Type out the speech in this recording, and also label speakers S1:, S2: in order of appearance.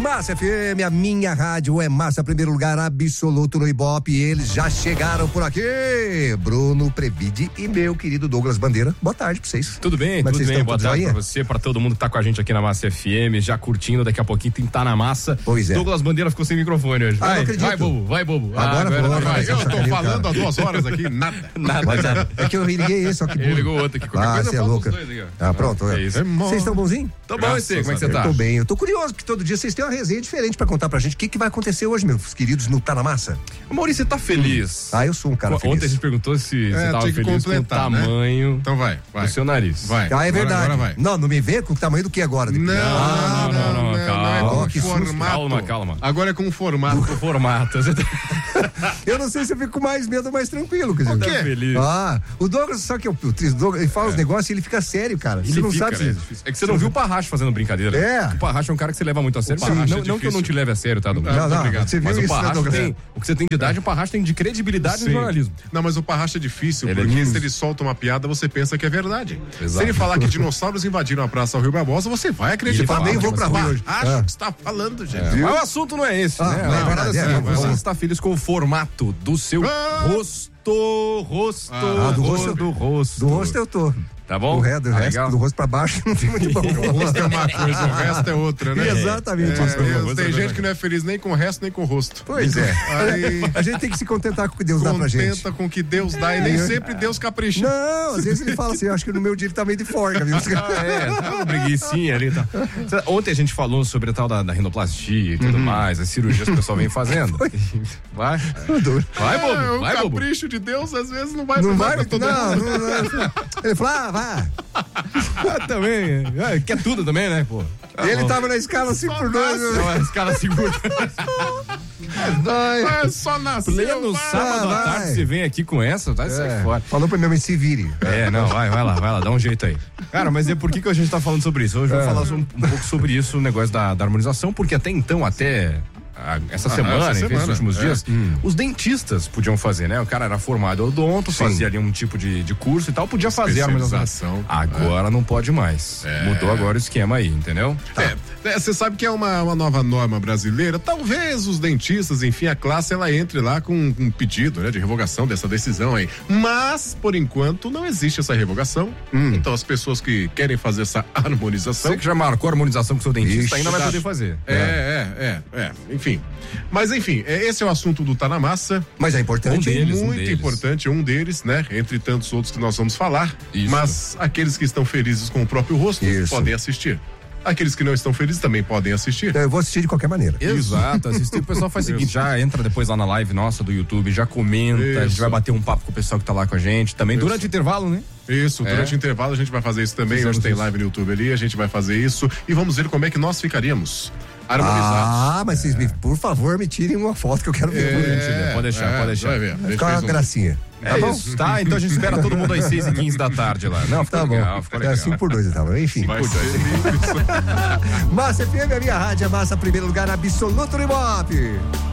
S1: Massa FM, a minha rádio é massa, primeiro lugar absoluto no Ibope, e eles já chegaram por aqui. Bruno Prebide e meu querido Douglas Bandeira. Boa tarde pra vocês.
S2: Tudo bem, tudo bem. Boa tarde pra você, pra todo mundo que tá com a gente aqui na Massa FM, já curtindo, daqui a pouquinho tem que tá na massa.
S1: Pois é.
S2: Douglas Bandeira ficou sem microfone hoje. Vai, bobo.
S1: Agora
S3: eu tô falando há 2 horas aqui, nada.
S1: É que eu liguei esse, só que
S2: ele ligou outro aqui.
S1: Qualquer coisa eu falo dos dois aqui, pronto.
S2: É isso.
S1: Vocês estão bonzinhos?
S2: Tô bom, e você? Como é que você tá?
S1: Eu tô bem, eu tô curioso, porque todo dia vocês têm uma resenha diferente pra contar pra gente. O que vai acontecer hoje, meus queridos, no Tá na Massa?
S2: Maurício, você tá feliz?
S1: Eu sou um cara feliz.
S2: Ontem a gente perguntou se você tava feliz com o tamanho,
S3: né? Então vai.
S2: do seu nariz.
S3: Vai.
S1: É verdade.
S3: Agora vai.
S1: Não me vê com o tamanho do que agora?
S3: Não,
S2: calma.
S3: Agora é com o formato.
S2: Com o formato.
S1: Eu não sei se eu fico com mais medo ou mais tranquilo. Quer dizer,
S3: o quê?
S2: Feliz.
S1: O Douglas, só que é o triste, ele fala os negócios e ele fica sério, cara. Você não sabe se...
S2: É que você não viu o Parracho fazendo brincadeira. O Parracho é um cara que você leva muito a sério. Não que eu não te leve a sério, tá, Douglas?
S1: Não,
S3: obrigado.
S1: Você viu
S2: mas
S1: isso,
S2: o Parracho
S1: né,
S2: tem, o que você tem de idade, o Parracho tem de credibilidade no jornalismo.
S3: Não, mas o Parracho é difícil, porque se ele solta uma piada, você pensa que é verdade.
S2: Exato.
S3: Se ele falar que dinossauros invadiram a Praça Rio Barbosa, você vai acreditar.
S1: Nem vou pra rua hoje.
S3: Acho que você tá falando, gente.
S2: Mas o assunto não é esse, né?
S1: Não é verdade,
S2: Você está feliz com o formato do seu rosto.
S1: Do rosto eu tô.
S2: Tá bom?
S1: Do rosto pra baixo não tem muito bom.
S3: O rosto é uma coisa, o resto é outra, né?
S1: Exatamente.
S3: Tem gente que não é feliz nem com o resto, nem com o rosto.
S1: Pois é. A gente tem que se contentar com o que Deus dá pra gente.
S3: Contenta com o que Deus dá e nem sempre Deus capricha.
S1: Não, às vezes ele fala assim, eu acho que no meu dia ele tá meio de forga, viu?
S2: Tá uma preguicinha ali, tá. Ontem a gente falou sobre a tal da rinoplastia e tudo mais, as cirurgias que o pessoal vem fazendo. Vai, bobo.
S3: O capricho de Deus às vezes não vai
S1: pra
S3: todo mundo.
S1: Ele falou, vá.
S2: Também, quer tudo também, né, pô?
S1: Ele tava na escala 5x2.
S2: Escala 5x2.
S3: Só nasceu.
S2: Pleno sábado à tarde, você vem aqui com essa, vai sair fora.
S1: Falou pra minha mãe, se vire.
S2: Vai lá, dá um jeito aí. Cara, mas por que a gente tá falando sobre isso? Hoje eu vou falar um pouco sobre isso, o negócio da harmonização, porque até então, essa semana, esses últimos dias, os dentistas podiam fazer, né? O cara era formado odonto, fazia ali um tipo de curso e tal, podia fazer a harmonização. Agora não pode mais. Mudou agora o esquema aí, entendeu?
S3: Você sabe que é uma nova norma brasileira. Talvez os dentistas, enfim, a classe, ela entre lá com um pedido, né, de revogação dessa decisão aí. Mas, por enquanto, não existe essa revogação. Então, as pessoas que querem fazer essa harmonização...
S2: Você que já marcou a harmonização com o seu dentista, ainda vai poder fazer.
S3: Enfim. Mas, enfim, esse é o assunto do Tá na Massa.
S1: Mas é importante.
S3: Muito importante, um deles, né? Entre tantos outros que nós vamos falar.
S2: Isso.
S3: Mas aqueles que estão felizes com o próprio rosto podem assistir. Aqueles que não estão felizes também podem assistir.
S1: Eu vou assistir de qualquer maneira.
S2: Exato, assistir. O pessoal faz o seguinte, já entra depois lá na live nossa do YouTube, já comenta, a gente vai bater um papo com o pessoal que tá lá com a gente, também durante o intervalo, né?
S3: Isso, durante o intervalo a gente vai fazer isso também, hoje tem live no YouTube ali, a gente vai fazer isso e vamos ver como é que nós ficaríamos harmonizados.
S1: Mas vocês, por favor, me tirem uma foto que eu quero ver.
S2: Pode deixar.
S1: Vai ver. Vai ficar uma gracinha.
S2: Tá bom? Tá, então a gente espera todo mundo às 6h15 da tarde lá. Não,
S1: tá legal, bom. É 5x2 e tal. Enfim. Massa FM, a minha rádio, a massa, primeiro lugar absoluto no Ibope.